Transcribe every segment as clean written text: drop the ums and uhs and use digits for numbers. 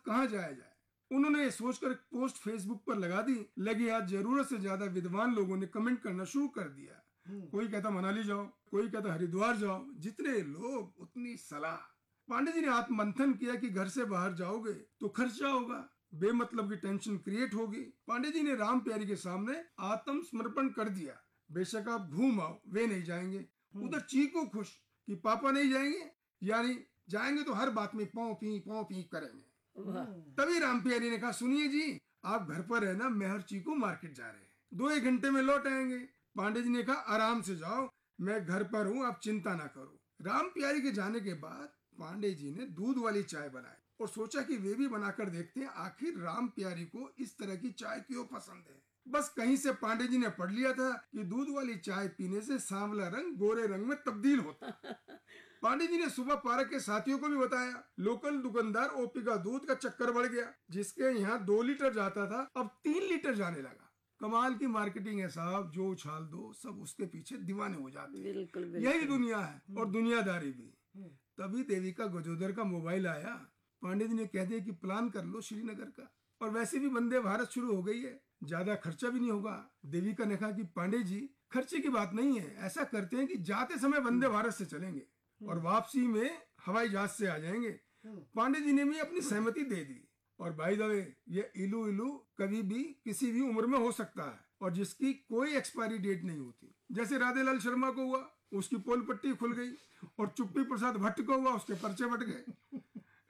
कहाँ जाया जाए। उन्होंने ये सोचकर एक पोस्ट फेसबुक पर लगा दी। लगी हाथ जरूरत से ज्यादा विद्वान लोगों ने कमेंट करना शुरू कर दिया। कोई कहता मनाली जाओ, कोई कहता हरिद्वार जाओ, जितने लोग उतनी सलाह। पांडे जी ने आत्म मंथन किया कि घर से बाहर जाओगे तो खर्चा होगा, बेमतलब की टेंशन क्रिएट होगी। पांडे जी ने राम प्यारी के सामने आत्म समर्पण कर दिया। बेशक आप घूम आओ, वे नहीं जाएंगे। उधर चीको खुश कि पापा नहीं जाएंगे, यानी जाएंगे तो हर बात में पौ पी करेंगे। तभी राम प्यारी ने कहा, सुनिए जी, आप घर पर रहना, मैं हर चीको मार्केट जा रहे हैं, 2-1 घंटे में लौट आएंगे। पांडे जी ने कहा, आराम से जाओ, मैं घर पर हूँ, आप चिंता ना करो। राम प्यारी के जाने के बाद पांडे जी ने दूध वाली चाय बनाई और सोचा कि वे भी बनाकर देखते हैं आखिर राम प्यारी को इस तरह की चाय क्यों पसंद है। बस कहीं से पांडे जी ने पढ़ लिया था कि दूध वाली चाय पीने से सांवला रंग गोरे रंग में तब्दील होता। पांडे जी ने सुबह पार्क के साथियों को भी बताया। लोकल दुकानदार ओपी का दूध का चक्कर बढ़ गया। जिसके यहाँ 2 लीटर जाता था अब 3 लीटर जाने लगा। कमाल की मार्केटिंग है साहब, जो उछाल दो सब उसके पीछे दीवाने हो जाते हैं। बिल्कुल। यही दुनिया है और दुनियादारी भी। तभी देविका गजोदर का मोबाइल आया। पांडे जी ने कह दिया कि प्लान कर लो श्रीनगर का, और वैसे भी वंदे भारत शुरू हो गई है, ज्यादा खर्चा भी नहीं होगा। देविका ने कहा कि पांडे जी, खर्चे की बात नहीं है, ऐसा करते हैं कि जाते समय वंदे भारत से चलेंगे और वापसी में हवाई जहाज से आ जाएंगे। पांडे जी ने भी अपनी सहमति दे दी। और बाय द वे, ये इलू इलू कभी भी किसी भी उम्र में हो सकता है और जिसकी कोई एक्सपायरी डेट नहीं होती। जैसे राधेलाल शर्मा को हुआ, उसकी पोल पट्टी खुल गई, और चुप्पी प्रसाद भट्ट को हुआ, उसके पर्चे बट गए।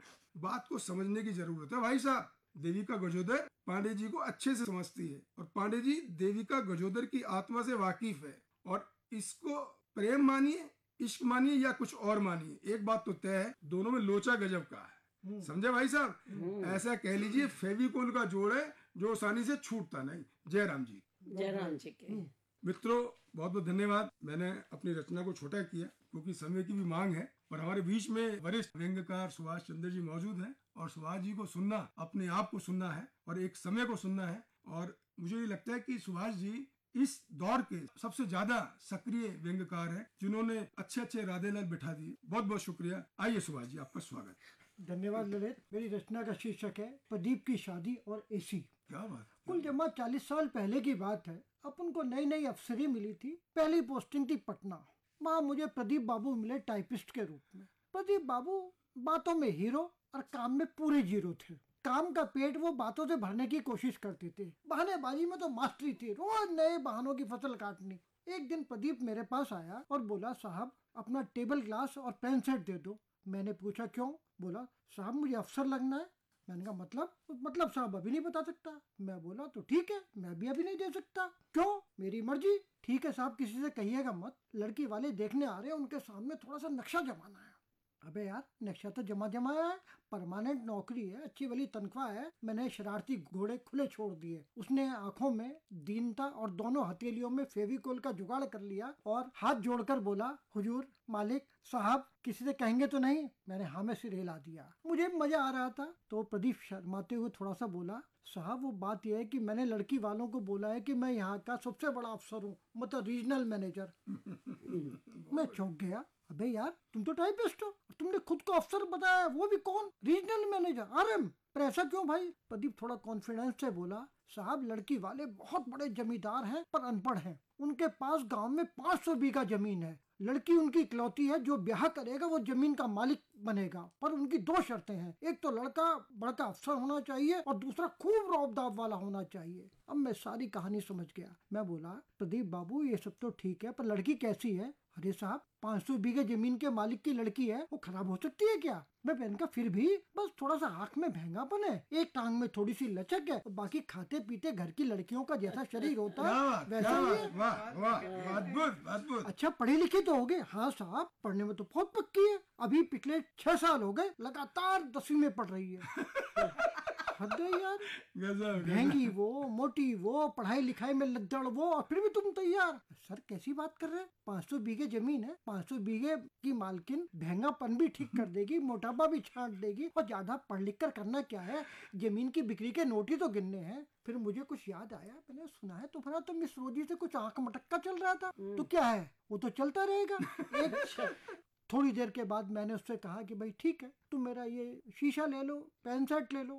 बात को समझने की जरूरत है भाई साहब। देविका गजोदर पांडे जी को अच्छे से समझती है और पांडे जी देविका गजोदर की आत्मा से वाकिफ है। और इसको प्रेम मानिए, इश्क मानिए या कुछ और मानिए, एक बात तो तय है, दोनों में लोचा गजब का है। समझे भाई साहब? ऐसा कह लीजिए फेविकोल का जोड़ है जो आसानी से छूटता नहीं। जय राम जी। जय राम जी के। मित्रों, बहुत बहुत धन्यवाद। मैंने अपनी रचना को छोटा किया क्योंकि समय की भी मांग है, और हमारे बीच में वरिष्ठ व्यंग्यकार सुभाष चंद्र जी मौजूद हैं, और सुभाष जी को सुनना अपने आप को सुनना है और एक समय को सुनना है। और मुझे ये लगता है कि सुभाष जी इस दौर के सबसे ज्यादा सक्रिय व्यंग्यकार हैं, जिन्होंने अच्छे अच्छे राधेलाल बिठा दिए। बहुत बहुत शुक्रिया। आइए सुभाष जी, आपका स्वागत। धन्यवाद ललित। मेरी रचना का शीर्षक है प्रदीप की शादी और एसी। क्या बात। कुल जमा 40 साल पहले की बात है। अपन को नई नई अफसरी मिली थी। पहली पोस्टिंग थी पटना। वहाँ मुझे प्रदीप बाबू मिले टाइपिस्ट के रूप में। प्रदीप बाबू बातों में हीरो और काम में पूरे जीरो थे। काम का पेट वो बातों से भरने की कोशिश करते थे। बहानेबाजी में तो मास्टरी थी, रोज नए बहानों की फसल काटनी। एक दिन प्रदीप मेरे पास आया और बोला, साहब अपना टेबल ग्लास और पेन सेट दे दो। मैंने पूछा क्यों? बोला, साहब मुझे अफसर लगना है। मैंने कहा मतलब साहब अभी नहीं बता सकता। मैं बोला तो ठीक है, मैं भी अभी नहीं दे सकता। क्यों? मेरी मर्जी। ठीक है साहब, किसी से कहिएगा मत, लड़की वाले देखने आ रहे हैं, उनके सामने थोड़ा सा नक्शा जमाना है। अबे यार, नक्शा तो जमाया है, परमानेंट नौकरी है, अच्छी वाली तनख्वाह है। मैंने शरारती घोड़े खुले छोड़ दिए। उसने आंखों में दीनता और दोनों हथेलियों में फेविकोल का जुगाड़ कर लिया और हाथ जोड़कर बोला, हुजूर मालिक साहब किसी से कहेंगे तो नहीं? मैंने हाँ में सिर हिला दिया। मुझे मजा आ रहा था। तो प्रदीप शर्माते हुए थोड़ा सा बोला, साहब वो बात यह है कि मैंने लड़की वालों को बोला है कि मैं यहाँ का सबसे बड़ा अफसर हूँ, मतलब रीजनल मैनेजर। मैं चौंक गया। अबे यार, तुम तो टाइपिस्ट हो, तुमने खुद को अफसर बताया, वो भी कौन? Regional manager, RM. पर ऐसा क्यों भाई? प्रदीप थोड़ा कॉन्फिडेंस से बोला, साहब लड़की वाले बहुत बड़े जमींदार हैं पर अनपढ़ हैं। उनके पास गांव में 500 बीघा जमीन है। लड़की उनकी इकलौती है, जो ब्याह करेगा वो जमीन का मालिक बनेगा। पर उनकी 2 शर्तें हैं, एक तो लड़का बड़का अफसर होना चाहिए और दूसरा खूब रौब-दाब वाला होना चाहिए। अब मैं सारी कहानी समझ गया। मैं बोला, प्रदीप बाबू ये सब तो ठीक है, पर लड़की कैसी है? अरे साहब 500 बीघे जमीन के मालिक की लड़की है, वो खराब हो सकती है क्या? मैं पहन का फिर भी बस थोड़ा सा आंख में महंगापन है, एक टांग में थोड़ी सी लचक है, और बाकी खाते पीते घर की लड़कियों का जैसा शरीर होता है वैसा ही है। अच्छा पढ़े लिखे तो हो गए? हाँ साहब, पढ़ने में तो बहुत पक्की है। अभी पिछले 6 साल हो गए लगातार 10वीं में पढ़ रही है। हद है यार, महंगी वो, मोटी वो, पढ़ाई लिखाई में लद्दड़ वो, और फिर भी तुम तैयार। सर कैसी बात कर रहे हैं? 500 बीघे जमीन है, 500 बीघे की मालकिन महंगापन भी ठीक कर देगी, मोटापा भी छांट देगी, और ज्यादा पढ़ लिख कर करना क्या है, जमीन की बिक्री के नोट ही तो गिनने हैं। फिर मुझे कुछ याद आया, मैंने सुना है तुम्हारा तो मिस रोजी से कुछ आंख मटक्का चल रहा था, तो क्या है वो तो चलता रहेगा। थोड़ी देर के बाद मैंने उससे कहा कि भाई ठीक है, तुम मेरा ये शीशा ले लो, पेन सेट ले लो,